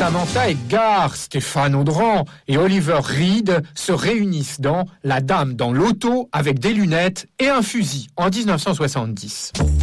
Samantha Edgar, Stéphane Audran et Oliver Reed se réunissent dans La Dame dans l'auto avec des lunettes et un fusil en 1970.